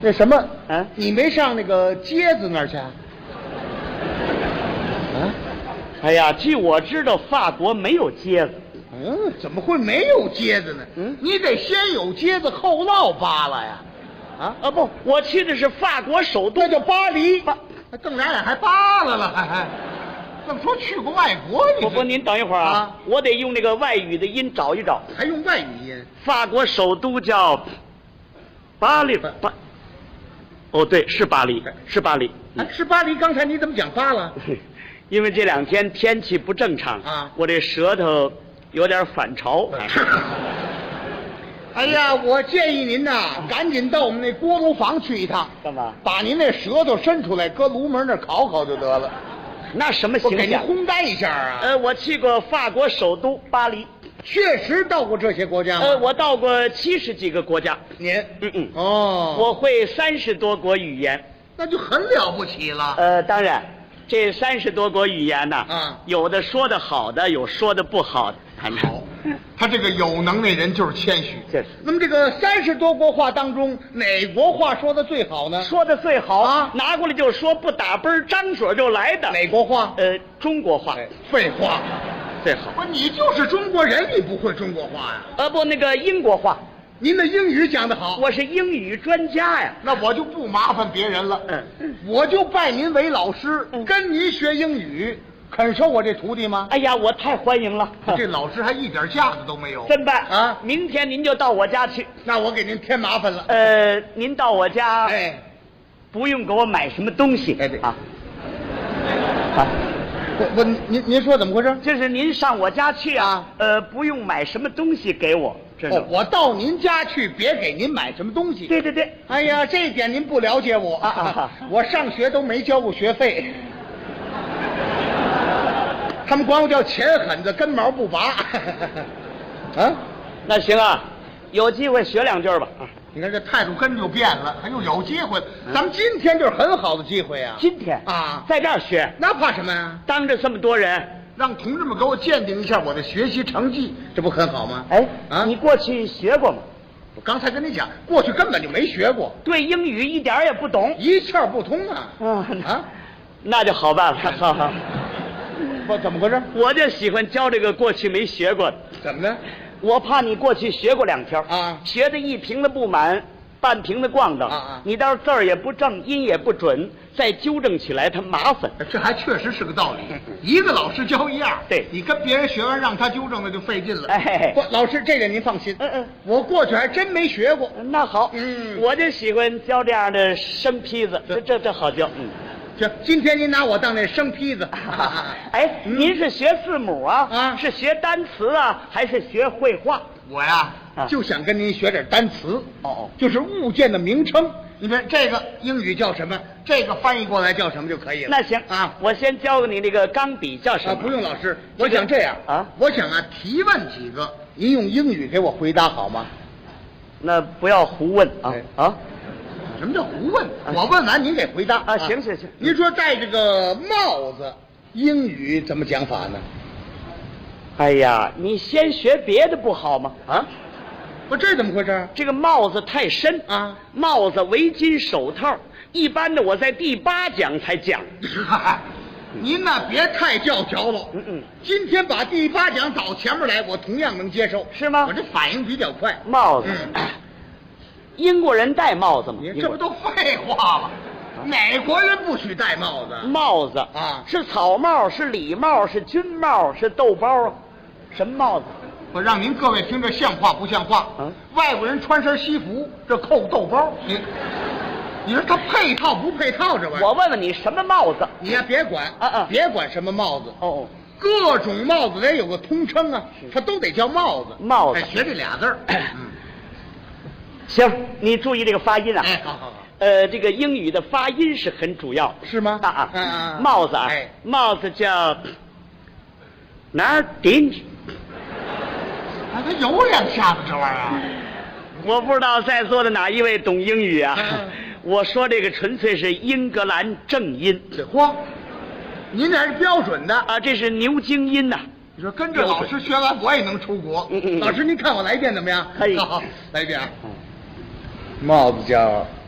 那什么， 啊， 你没上那个街子那儿去啊？ 哎呀，据我知道，法国没有街子。 怎么会没有街子呢？你得先有街子后落巴了呀。 不，我去的是法国首都， 那叫巴黎。瞪俩眼还扒拉了，还怎么说去过外国？ 不，您等一会儿啊，我得用那个外语的音找一找。 还用外语音？ 法国首都叫巴黎巴。哦，对，是巴黎，是巴黎。 是巴黎。刚才你怎么讲巴了？ 因为这两天天气不正常啊， 我这舌头有点反潮。 哎呀，我建议您呐，赶紧到我们那锅炉房去一趟。 干嘛？ 把您那舌头伸出来，搁炉门那烤烤就得了。 那什么形象？ 给您烘干一下啊。 我去过法国首都巴黎。 确实到过这些国家吗？ 我到过70几个国家。 您？ 哦，我会30多国语言， 那就很了不起了。 当然，这30多国语言呢，有的说的好的，有说的不好的。 好，他这个有能耐人就是谦虚。 是。 那么这个30多国话当中，哪国话说的最好呢？ 说的最好啊，拿过来就说，不打奔张嘴就来的。 哪国话？ 中国话。 废话。 最好。 不，你就是中国人，你不会中国话呀？ 不，那个英国话。 您的英语讲得好。 我是英语专家呀。 那我就不麻烦别人了。我就拜您为老师，跟您学英语。肯收我这徒弟吗？ 哎呀，我太欢迎了。 这老师还一点架子都没有。 真办啊！明天您就到我家去。 那我给您添麻烦了。 您到我家，不用给我买什么东西。 对啊。 不， 您说怎么回事？ 就是您上我家去啊，不用买什么东西给我。 我到您家去，别给您买什么东西。 对对对。 哎呀，这一点您不了解我我上学都没交过学费。他们管我叫钱狠子，根毛不拔。 那行啊，有机会学两句吧。 你看这态度跟就变了，还又有机会。咱们今天就是很好的机会啊！ 今天啊， 在这儿学， 那怕什么呀？ 当着这么多人， 让同志们给我鉴定一下我的学习成绩，这不很好吗？ 你过去学过吗？ 我刚才跟你讲，过去根本就没学过， 对英语一点也不懂， 一窍不通啊！ 那就好办了。好。 不，怎么回事？ 我就喜欢教这个过去没学过的。 怎么呢？ 我怕你过去学过2条学的一瓶子不满，半瓶子咣当你到时候字儿也不正，音也不准，再纠正起来它麻烦。 这还确实是个道理。一个老师教一样， 对， 你跟别人学完让他纠正，那就费劲了。 不， 老师，这点您放心。我过去还真没学过。 那好，我就喜欢教这样的生坯子，这好教。 行，今天您拿我当那生坯子。 您是学字母啊？是学单词啊，还是学绘画？ 我呀，就想跟您学点单词。就是物件的名称。你看这个英语叫什么？这个翻译过来叫什么就可以了。 那行我先教你那个钢笔叫什么？ 不用老师，我想这样我想提问几个，您用英语给我回答好吗？ 那不要胡问什么叫胡问？我问完您给回答行。 您说戴这个帽子，英语怎么讲法呢？ 哎呀，你先学别的不好吗？ 不，这怎么回事？ 这个帽子太深帽子、围巾、手套，一般的我在第8讲才讲。 您呐，别太教条了。今天把第8讲倒前面来，我同样能接受。 是吗？ 我这反应比较快。 帽子，英国人戴帽子吗？ 这不都废话了？哪国人不许戴帽子？ 帽子是草帽，是礼帽，是军帽，是豆包什么帽子？ 我让您各位听着像话不像话？外国人穿身西服，这扣豆包，你说他配套不配套？这玩意儿， 我问问你什么帽子？ 你呀别管别管什么帽子各种帽子得有个通称它都得叫帽子。 帽子， 学这俩字儿。 行，你注意这个发音好。 这个英语的发音是很主要， 是吗？ 帽子帽子叫哪儿顶？ 他有2下子这玩意儿。 我不知道在座的哪一位懂英语我说这个纯粹是英格兰正音。 嚯，您这是标准的这是牛津音呐。 你说跟着老师学完，我也能出国。老师，您看我来一遍怎么样？ 可以。 好，来一遍帽子叫